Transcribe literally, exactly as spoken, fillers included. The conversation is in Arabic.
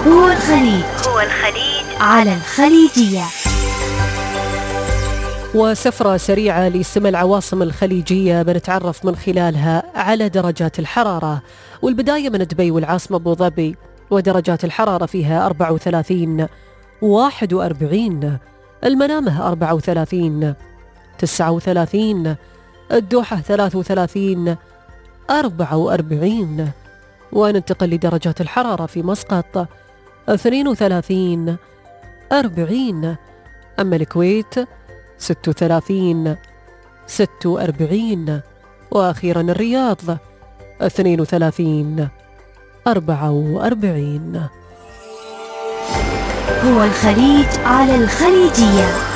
هو الخليج هو الخليج على الخليجية. وسفرة سريعة لسمى العواصم الخليجية بنتعرف من خلالها على درجات الحرارة، والبداية من دبي والعاصمة أبو ظبي، ودرجات الحرارة فيها أربعة وثلاثين، واحد وأربعين، المنامة أربعة وثلاثين، تسعة وثلاثين، الدوحة ثلاثة وثلاثين، أربعة وأربعين. وننتقل لدرجات الحرارة في مسقط اثنين وثلاثين، أربعين، أما الكويت ستة وثلاثين، ستة وأربعين، وأخيرا الرياض اثنين وثلاثين، أربعة وأربعين. هو الخليج على الخليجية.